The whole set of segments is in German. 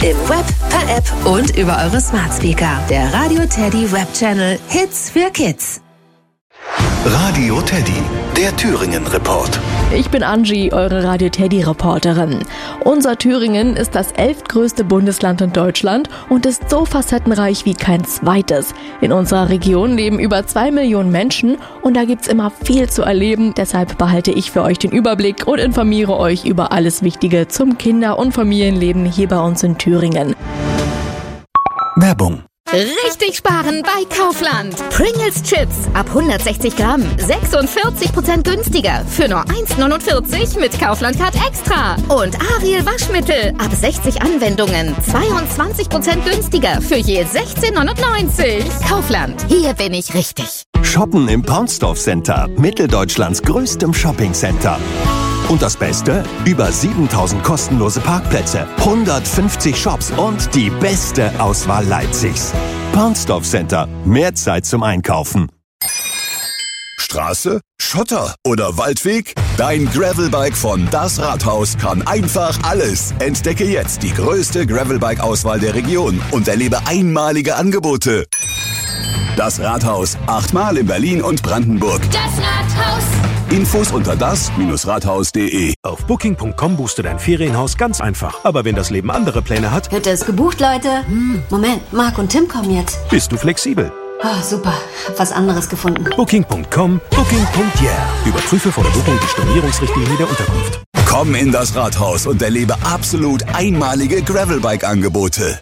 Im Web, per App und über eure Smart Speaker. Der Radio Teddy Web Channel Hits für Kids. Radio Teddy, der Thüringen-Report. Ich bin Angie, eure Radio Teddy-Reporterin. Unser Thüringen ist das 11. größte Bundesland in Deutschland und ist so facettenreich wie kein zweites. In unserer Region leben über 2 Millionen Menschen und da gibt's immer viel zu erleben. Deshalb behalte ich für euch den Überblick und informiere euch über alles Wichtige zum Kinder- und Familienleben hier bei uns in Thüringen. Werbung. Richtig sparen bei Kaufland. Pringles Chips ab 160 Gramm 46% günstiger für nur 1,49 mit Kaufland Card Extra. Und Ariel Waschmittel ab 60 Anwendungen 22% günstiger für je 16,99. Kaufland, hier bin ich richtig. Shoppen im Paunsdorf Center, Mitteldeutschlands größtem Shoppingcenter. Und das Beste? Über 7000 kostenlose Parkplätze, 150 Shops und die beste Auswahl Leipzigs. Paunsdorf Center, mehr Zeit zum Einkaufen. Straße, Schotter oder Waldweg? Dein Gravelbike von Das Rathaus kann einfach alles. Entdecke jetzt die größte Gravelbike-Auswahl der Region und erlebe einmalige Angebote. Das Rathaus, 8-mal in Berlin und Brandenburg. Das Rathaus. Infos unter das-rathaus.de. Auf Booking.com buchst du dein Ferienhaus ganz einfach. Aber wenn das Leben andere Pläne hat, Wird es gebucht, Leute? Moment, Marc und Tim kommen jetzt. bist du flexibel. Oh, super, hab was anderes gefunden. Booking.com, Booking.yeah. Überprüfe vor der Buchung die Stornierungsrichtlinie der Unterkunft. Komm in das Rathaus und erlebe absolut einmalige Gravelbike-Angebote.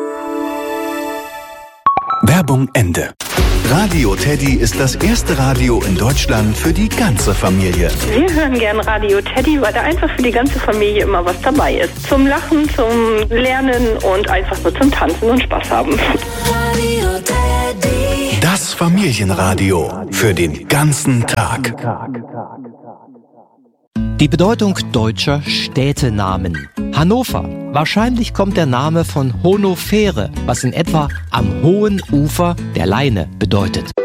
Werbung Ende. Radio Teddy ist das erste Radio in Deutschland für die ganze Familie. Wir hören gern Radio Teddy, weil da einfach für die ganze Familie immer was dabei ist. Zum Lachen, zum Lernen und einfach nur zum Tanzen und Spaß haben. Radio Teddy. Das Familienradio für den ganzen Tag. Die Bedeutung deutscher Städtenamen. Hannover. Wahrscheinlich kommt der Name von Honofere, was in etwa am hohen Ufer der Leine bedeutet.